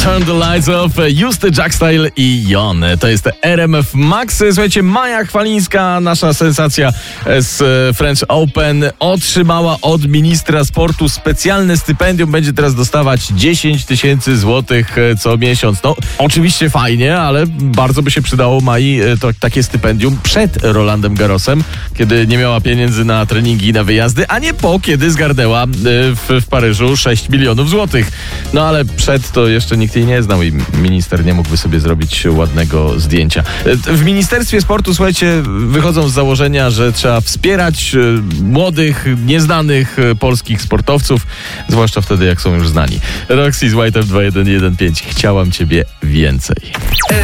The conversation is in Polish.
Turn the Lights Off, Justy Jackstyle i Jon. To jest RMF Max. Słuchajcie, Maja Chwalińska, nasza sensacja z French Open, otrzymała od ministra sportu specjalne stypendium. Będzie teraz dostawać 10 000 złotych co miesiąc. No, oczywiście fajnie, ale bardzo by się przydało Mai takie stypendium przed Rolandem Garrosem, kiedy nie miała pieniędzy na treningi i na wyjazdy, a nie po, kiedy zgarnęła w Paryżu 6 milionów złotych. No ale przed to jeszcze nikt jej nie znał i minister nie mógłby sobie zrobić ładnego zdjęcia. W Ministerstwie Sportu, słuchajcie, wychodzą z założenia, że trzeba wspierać młodych, nieznanych polskich sportowców, zwłaszcza wtedy, jak są już znani. Roxy z White F 2115. Chciałam ciebie więcej.